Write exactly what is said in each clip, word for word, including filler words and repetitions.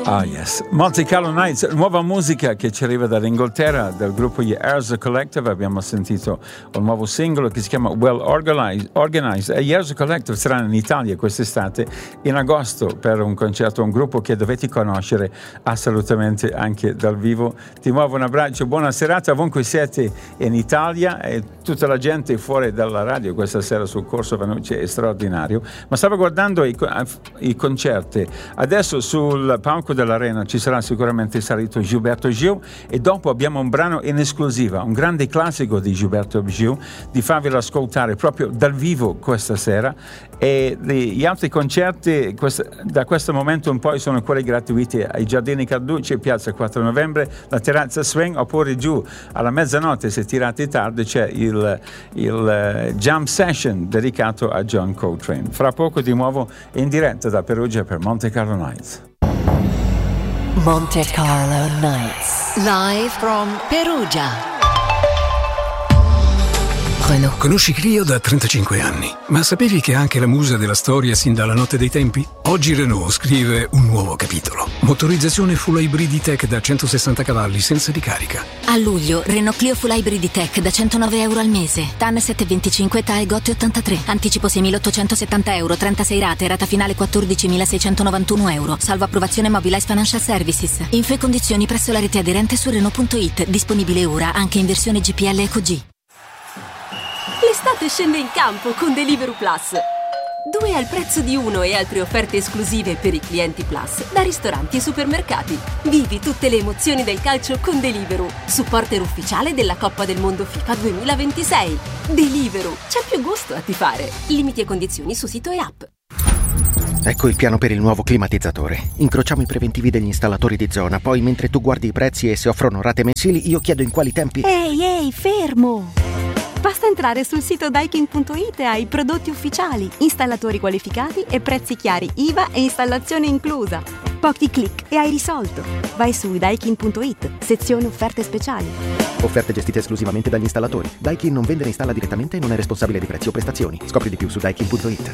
Ah yes, Monte Carlo Nights, nuova musica che ci arriva dall'Inghilterra, dal gruppo gli Erza Collective. Abbiamo sentito un nuovo singolo che si chiama Well Organized, Organized. E gli Erza Collective saranno in Italia quest'estate, in agosto, per un concerto, un gruppo che dovete conoscere assolutamente anche dal vivo. Ti muovo un abbraccio, buona serata ovunque siete in Italia, e tutta la gente fuori dalla radio questa sera sul Corso Venucci è straordinario. Ma stavo guardando i, i concerti, adesso sul palco dell'Arena ci sarà sicuramente salito Gilberto Gil, e dopo abbiamo un brano in esclusiva, un grande classico di Gilberto Gil, di farvelo ascoltare proprio dal vivo questa sera. E gli altri concerti quest- da questo momento in poi sono quelli gratuiti ai Giardini Carducci, Piazza quattro novembre, la terrazza Swing, oppure giù alla mezzanotte, se tirate tardi, c'è il, il uh, jam session dedicato a John Coltrane. Fra poco di nuovo in diretta da Perugia per Monte Carlo Nights. Monte Carlo Nights, live from Perugia. Renault. Conosci Clio da trentacinque anni, ma sapevi che è anche la musa della storia sin dalla notte dei tempi? Oggi Renault scrive un nuovo capitolo. Motorizzazione full hybrid tech da centosessanta cavalli senza ricarica. A luglio, Renault Clio full hybrid tech da centonove euro al mese. T A N sette virgola venticinque, T A E Gotti ottantatré. Anticipo seimilaottocentosettanta euro, trentasei rate, rata finale quattordicimilaseicentonovantuno euro. Salvo approvazione Mobilize Financial Services. Info e condizioni presso la rete aderente su Renault punto it. Disponibile ora anche in versione G P L Eco G. L'estate scende in campo con Deliveroo Plus. Due al prezzo di uno e altre offerte esclusive per i clienti Plus da ristoranti e supermercati. Vivi tutte le emozioni del calcio con Deliveroo, supporter ufficiale della Coppa del Mondo FIFA duemilaventisei. Deliveroo, c'è più gusto a tifare. Limiti e condizioni su sito e app. Ecco il piano per il nuovo climatizzatore. Incrociamo i preventivi degli installatori di zona, poi mentre tu guardi i prezzi e se offrono rate mensili, io chiedo in quali tempi... Ehi, ehi, fermo! Basta entrare sul sito Daikin punto it e hai prodotti ufficiali, installatori qualificati e prezzi chiari, I V A e installazione inclusa. Pochi click e hai risolto. Vai su Daikin punto it, sezione offerte speciali. Offerte gestite esclusivamente dagli installatori. Daikin non vende né installa direttamente e non è responsabile di prezzi o prestazioni. Scopri di più su Daikin punto it.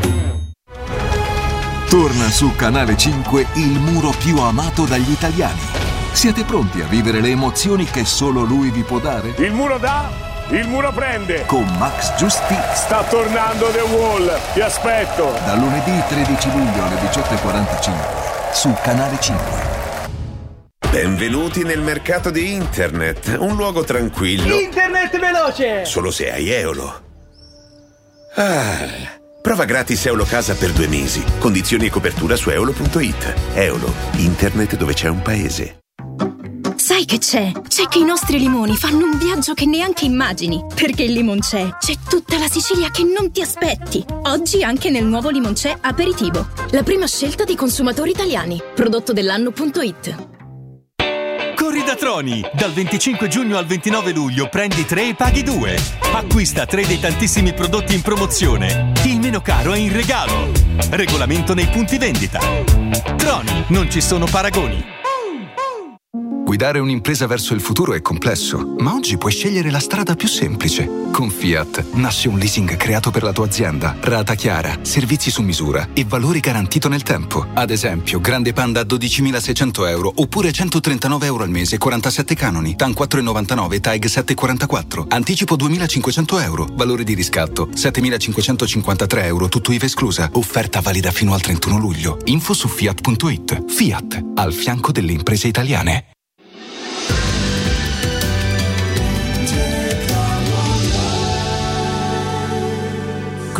Torna su Canale cinque il muro più amato dagli italiani. Siete pronti a vivere le emozioni che solo lui vi può dare? Il muro dà, il muro prende. Con Max Giusti. Sta tornando The Wall, ti aspetto. Da lunedì tredici luglio alle diciotto e quarantacinque su Canale cinque. Benvenuti nel mercato di internet, un luogo tranquillo. Internet veloce! Solo se hai Eolo. Ah... Prova gratis Eolo Casa per due mesi. Condizioni e copertura su eolo punto it. Eolo, internet dove c'è un paese. Sai che c'è? C'è che i nostri limoni fanno un viaggio che neanche immagini. Perché il Limoncè c'è tutta la Sicilia che non ti aspetti. Oggi anche nel nuovo Limoncè Aperitivo. La prima scelta dei consumatori italiani. Prodotto dell'anno punto it. Corri da Troni! Dal venticinque giugno al ventinove luglio prendi tre e paghi due. Acquista tre dei tantissimi prodotti in promozione. Il meno caro è in regalo. Regolamento nei punti vendita. Troni, non ci sono paragoni. Guidare un'impresa verso il futuro è complesso, ma oggi puoi scegliere la strada più semplice. Con Fiat nasce un leasing creato per la tua azienda, rata chiara, servizi su misura e valori garantito nel tempo. Ad esempio, Grande Panda a dodicimilaseicento euro oppure centotrentanove euro al mese, quarantasette canoni, T A N quattro virgola novantanove, T A E G sette virgola quarantaquattro, anticipo duemilacinquecento euro, valore di riscatto settemilacinquecentocinquantatré euro, tutto I V A esclusa. Offerta valida fino al trentuno luglio. Info su Fiat punto it. Fiat, al fianco delle imprese italiane.